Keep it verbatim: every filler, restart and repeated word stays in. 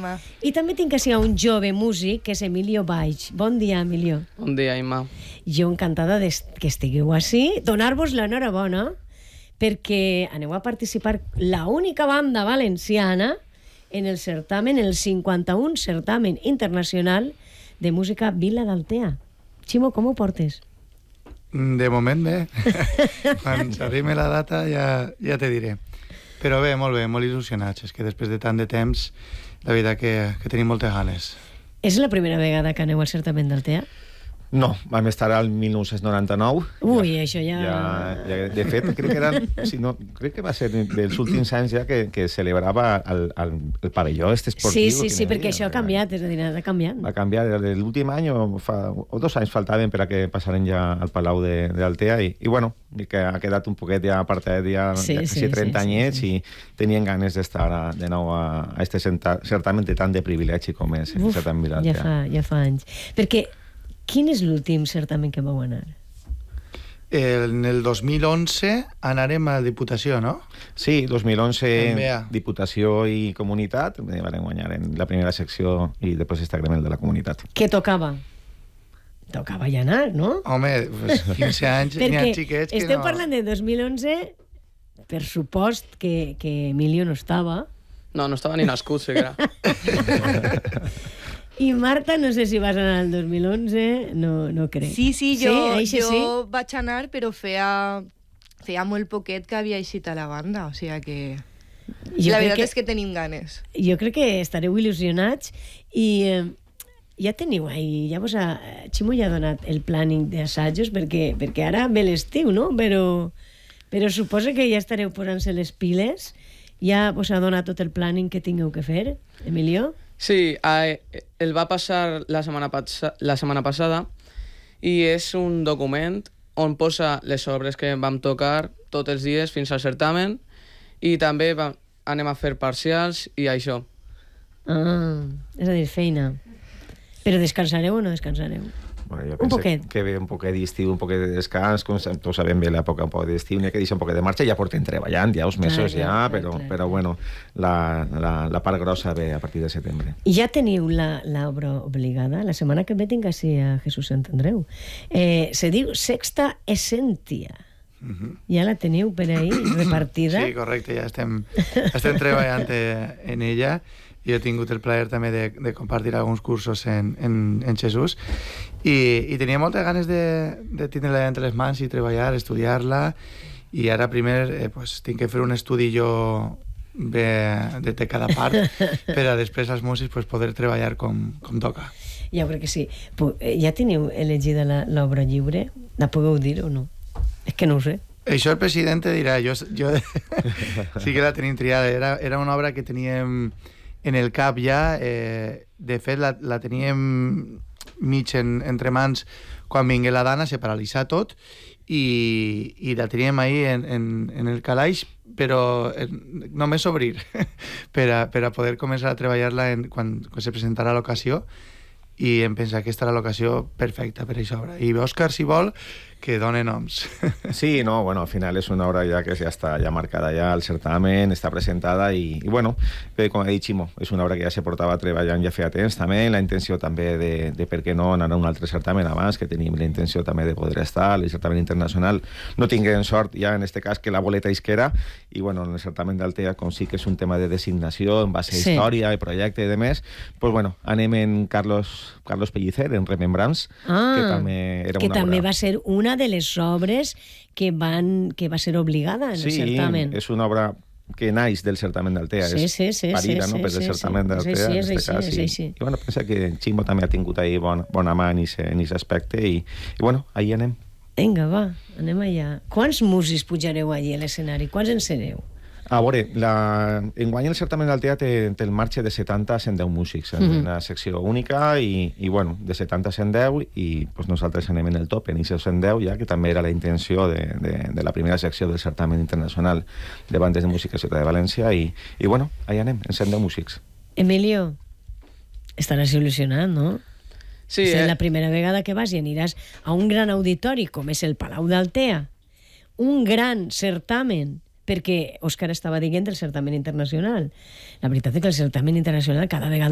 Imma. I també tinc així un jove músic, que és Emilio Baix. Bon dia, Emilio. Bon dia, Imma. Jo encantada de que estigueu així. Donar-vos l'enhorabona perquè aneu a participar la única banda valenciana en el certamen, el cinquanta-un certamen internacional de música Vila d'Altea. Ximo, com ho portes? De moment bé. Quan s'arribi la data ja, ja te diré. Però bé, molt bé, molt il·lusionats. És que després de tant de temps, la veritat que, que tenim moltes ganes. És la primera vegada que aneu al certamen d'Altea? No, vam estar al mil nou-cents noranta-nou. Ui, ja, això ja... ja... ja... De fet, crec que, era, si no, crec que va ser dels últims anys ja que, que celebrava el, el, el pavelló este esportiu. Sí, sí, sí, perquè això ha canviat, és a dir, ha canviat. Va canviar, l'últim any o, fa, o dos anys faltaven per a que passaren ja al Palau d'Altea i, i bueno, i que ha quedat un poquet ja apartat ja, sí, ja sí, trenta sí, anyets sí, sí. i tenien ganes d'estar de nou a, a este certamen de tant de privilegi com és el certamen Vila d'Altea. Ja fa, ja fa anys. Perquè quin és l'últim certamen que vau anar? En el dos mil onze anarem a Diputació, no? Sí, dos mil onze Diputació i Comunitat van guanyar en la primera secció i després està el de la Comunitat. Què tocava? Tocava ja anar, no? Home, pues quinze anys n'hi ha xiquets que no... Perquè esteu parlant de dos mil onze, per supost que, que Emilio no estava. No, no estava ni nascut, sí que era. I Marta, no sé si vas anar el dos mil onze, no, no crec. Sí, sí, jo, sí, jo sí? vaig anar, però feia, feia molt poquet que havia eixit a la banda, o sigui que... Jo la veritat que, és que tenim ganes. Jo crec que estareu il·lusionats i eh, ja teniu ahí, ja vos ha... Ximo ja ha donat el planning d'assajos perquè, perquè ara ve l'estiu, no? Però, però suposo que ja estareu posant-se les piles. Ja vos ha donat tot el planning que tingueu que fer, Emilio? Sí, el va passar la setmana, la setmana passada i és un document on posa les obres que vam tocar tots els dies fins al certamen i també va, anem a fer parcials i això. Ah, és a dir, feina. Però descansareu o no descansareu? Bueno, un poquet. Que ve un poquet d'estiu, un poquet de descans, com tots sabem bé l'època un poc d'estiu, n'hi ha que deixar un poquet de marxa, ja portem treballant, ja uns mesos clar, ja, clar, però, clar, però bueno, la, la, la part grossa ve a partir de setembre. I ja teniu l'obra obligada. La setmana que ve tinc així a Jesús Sant Andreu. Eh, se diu Sexta Essentia. Uh-huh. Ja la teniu per ahí repartida? Sí, correcte, ja estem, estem treballant en ella. Jo he tingut el plaer també de, de compartir alguns cursos en, en, en Jesús i, i tenia moltes ganes de, de tindre-la entre les mans i treballar, estudiar-la i ara primer eh, pues, tinc que fer un estudi jo de, de, de cada part per a després als músics pues, poder treballar com, com toca. Ja crec que sí. Ja teniu elegida l'obra lliure? La podeu dir o no? És que no ho sé. Això el president dirà, jo, jo sí que la tenim triada, era, era una obra que teníem en el cap ja, eh, de fet la, la teníem mig en, entre mans quan vingué la Dana, se paralitzà tot i, i la teníem ahí en, en, en el calaix, però eh, només obrir per a, per a poder començar a treballar-la en, quan, quan se presentarà l'ocasió i em pensa que aquesta era l'ocasió perfecta per aquesta obra. I Òscar, si vol, que done noms. Sí, no, bueno, al final és una obra ja que ja està ja marcada ja al certamen, està presentada i, i bueno, bé, com ha dit Ximo, és una obra que ja se portava treballant ja feia temps també, la intenció també de, de per què no anar a un altre certamen abans, que tenim la intenció també de poder estar al certamen internacional. No tinguem sort ja en este cas que la boleta isquera i bueno, en el certamen d'Altea, com sí que és un tema de designació en base a sí. història i projecte i demés, pues bueno, anem en Carlos Carlos Pellicer, en Remembrance, ah, que també era que una també obra... va ser una de les obres que, van, que va ser obligada en sí, el certamen. Sí, és una obra que naix del certamen d'Altea, sí, és sí, sí, parida, sí, no?, per sí, el certamen sí, d'Altea, sí, en sí, aquest cas. sí, sí, sí. I, I bueno, pensa que Ximo també ha tingut ahí bona, bona mà en aquest aspecte i, i bueno, ahí anem. Vinga, va, anem allà. Quants músics pujareu allí a l'escenari? Quants en sereu? A veure, la... enguany el certamen d'Altea té, té el marge de setanta a cent deu músics, en mm-hmm. una secció única, i, i bueno, de setanta a cent deu, i pues, nosaltres anem en el top, en aquest cent deu, ja que també era la intenció de, de, de la primera secció del certamen internacional de bandes de música a Ciutat de València, i, i bueno, ahí anem, en cent deu músics. Emilio, estaràs il·lusionat, no? Sí, és eh? la primera vegada que vas i aniràs a un gran auditori com és el Palau d'Altea, un gran certamen, perquè Òscar estava dient del certamen internacional. La veritat és que el certamen internacional cada vegada